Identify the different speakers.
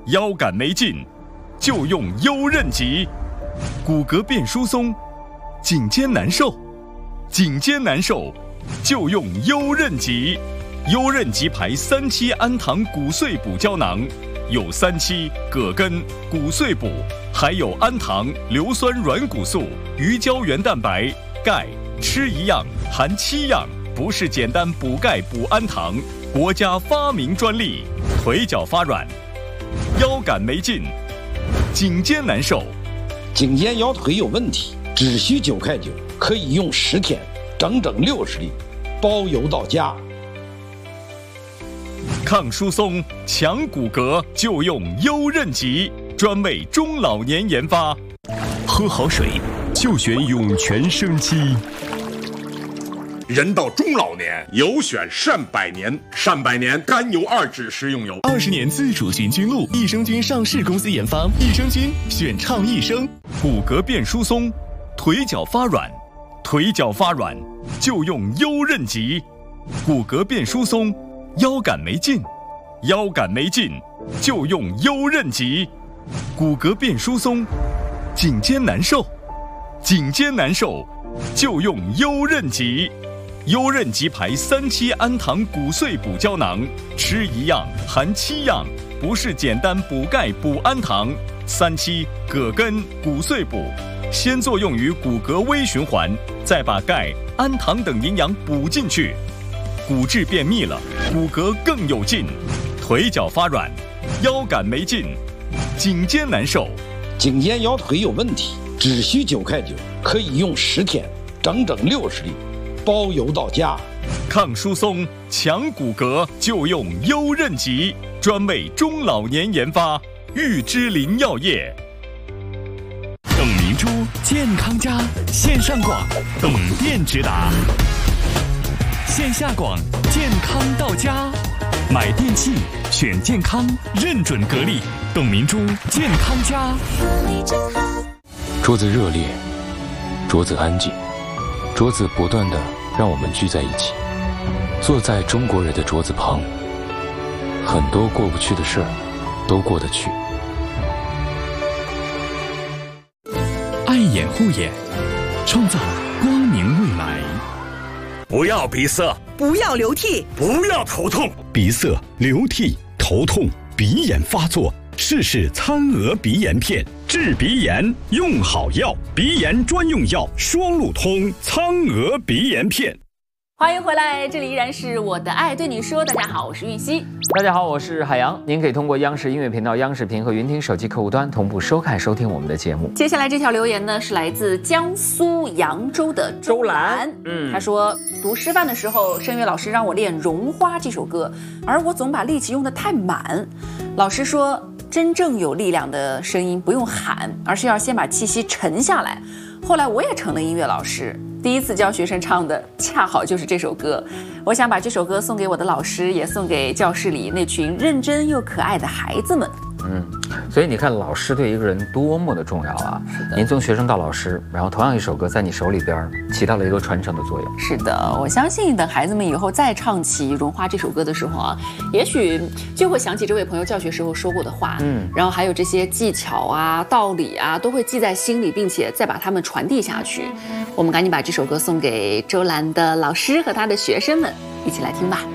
Speaker 1: 腰杆没劲，就用优韧极；骨骼变疏松，颈肩难受，就用优韧极。优韧极牌3期氨糖骨碎补胶囊，有3期葛根、骨碎补，还有氨糖、硫酸软骨素、鱼胶原蛋白、钙，吃一样含7样，不是简单补钙补氨糖，国家发明专利。腿脚发软，腰杆没劲，颈肩难受，
Speaker 2: 颈肩腰腿有问题，只需9块9，可以用10天，整整60粒，包邮到家。
Speaker 1: 抗疏松、强骨骼就用优韧极，专为中老年研发。
Speaker 3: 喝好水就选涌泉生机。
Speaker 4: 人到中老年，有选善百年。善百年甘油2酯食用油
Speaker 3: ，20年自主寻菌露，益生菌上市公司研发，益生菌选畅益生。
Speaker 1: 骨骼变疏松，腿脚发软就用优韧极。骨骼变疏松，腰杆没劲就用优韧极。骨骼变疏松，颈肩难受就用优韧极。优韧极牌3期氨糖骨碎补胶囊，吃一样含7样，不是简单补钙补氨糖。3期葛根骨碎补，先作用于骨骼微循环，再把钙、氨糖等营养补进去，骨质变密了，骨骼更有劲。腿脚发软，腰杆没劲，颈肩难受，
Speaker 2: 颈肩腰腿有问题，只需9块9，可以用10天，整整60粒，包邮到家。
Speaker 1: 抗疏松、强骨骼就用优韧极，专为中老年研发。玉芝林药业。
Speaker 3: 董明珠健康家线上广，董店直达；线下广，健康到家。买电器选健康，认准格力，董明珠健康家。
Speaker 5: 桌子热烈，桌子安静，桌子不断地让我们聚在一起。坐在中国人的桌子旁，很多过不去的事儿都过得去。
Speaker 3: 爱眼护眼，创造光明未来。
Speaker 4: 不要鼻塞，
Speaker 6: 不要流涕，
Speaker 4: 不要头痛。
Speaker 7: 鼻塞、流涕、头痛、鼻炎发作，试试苍娥鼻炎片，治鼻炎用好药，鼻炎专用药双路通苍娥鼻炎片。
Speaker 8: 欢迎回来，这里依然是我的爱对你说。大家好，我是韵熙。
Speaker 9: 大家好，我是海洋。您可以通过央视音乐频道、央视频和云听手机客户端同步收看、收听我们的节目。
Speaker 8: 接下来这条留言呢，是来自江苏扬州的周兰。他说读师范的时候，声乐老师让我练《绒花》这首歌，而我总把力气用得太满。老师说，真正有力量的声音不用喊，而是要先把气息沉下来。后来我也成了音乐老师。第一次教学生唱的恰好就是这首歌，我想把这首歌送给我的老师，也送给教室里那群认真又可爱的孩子们。
Speaker 9: 所以你看老师对一个人多么的重要啊！您从学生到老师，然后同样一首歌在你手里边起到了一个传承的作用。
Speaker 8: 是的，我相信等孩子们以后再唱起《绒花》这首歌的时候啊，也许就会想起这位朋友教学时候说过的话，然后还有这些技巧啊、道理啊，都会记在心里，并且再把它们传递下去。我们赶紧把这首歌送给周兰的老师和他的学生们，一起来听吧。